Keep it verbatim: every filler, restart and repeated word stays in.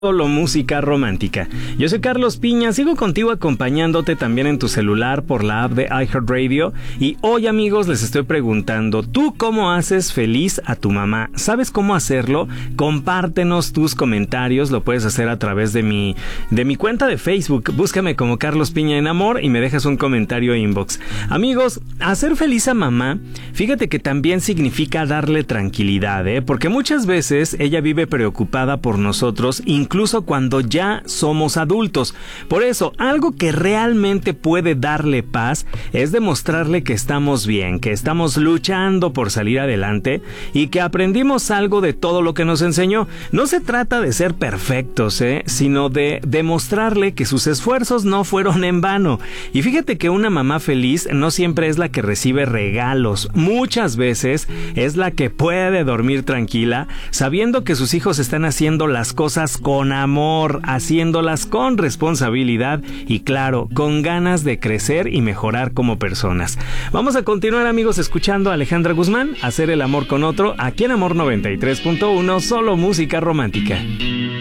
Solo música romántica. Yo soy Carlos Piña, sigo contigo acompañándote también en tu celular por la app de iHeartRadio. Y hoy, amigos, les estoy preguntando, ¿tú cómo haces feliz a tu mamá? ¿Sabes cómo hacerlo? Compártenos tus comentarios, lo puedes hacer a través de mi, de mi cuenta de Facebook. Búscame como Carlos Piña en Amor y me dejas un comentario inbox. Amigos, hacer feliz a mamá, fíjate que también significa darle tranquilidad, ¿eh? Porque muchas veces ella vive preocupada por nosotros, incluso cuando ya somos adultos. Por eso, algo que realmente puede darle paz es demostrarle que estamos bien, que estamos luchando por salir adelante y que aprendimos algo de todo lo que nos enseñó. No se trata de ser perfectos, ¿eh? sino de demostrarle que sus esfuerzos no fueron en vano. Y fíjate que una mamá feliz no siempre es la que recibe regalos. Muchas veces es la que puede dormir tranquila, sabiendo que sus hijos están haciendo las cosas con con amor, haciéndolas con responsabilidad y, claro, con ganas de crecer y mejorar como personas. Vamos a continuar, amigos, escuchando a Alejandra Guzmán, Hacer el amor con otro, aquí en Amor noventa y tres punto uno, solo música romántica.